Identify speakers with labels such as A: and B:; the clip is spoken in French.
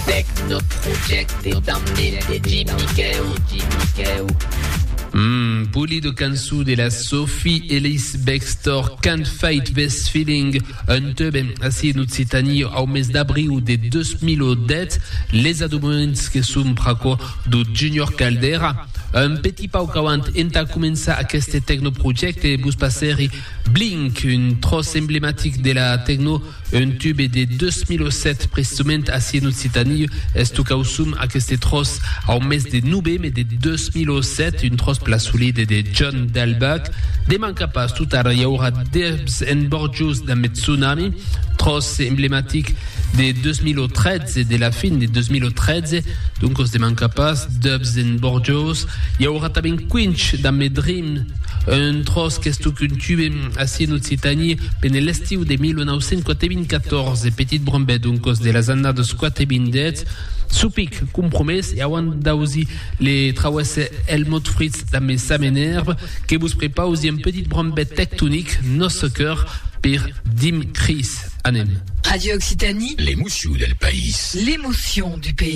A: Techno Project et d'emmener des Jimmy Keo.
B: Puli de cançó de la Sophie Elise Bextor, Can't Fight This Feeling, un tub així en Occitanie au mes d'abril de 2010, les aduments que som praco do Junior Caldera. Un petit pau cauant enta començar aquest tecnoprojecte bus passeri Blink, un tros emblématique de la techno, un tube de 2007 precisament així en Occitanie, esto causum aquest tros au mes de novembre de 2007, un tros plaçolide de John Dalbach. Demà capaç, tout ara hi haurà Debs and Borjos de Tsunami, tros emblématique de 2013, de la fin de 2013, donc os demà capaç, Debs and Borjos. Hi haurà també Quinch de Dream, un tros que és un tube així en Occitanie per l'estiu de 1994, petit brombet, donc os de les annades 420, Supic compromès et avant d'ausi les trawesse Helmut Fritz també s'amenerve que vous prépare aussi un petit brombet tectonique nos cœur per Dim Chris Anem.
C: Radio Occitanie,
D: l'émotion del país.
C: L'émotion du pays.